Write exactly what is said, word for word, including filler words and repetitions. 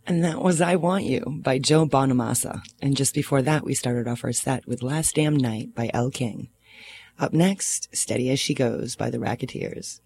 And that was I Want You by Joe Bonamassa. And just before that, we started off our set with Last Damn Night by Elle King. Up next, Steady As She Goes by the Racketeers.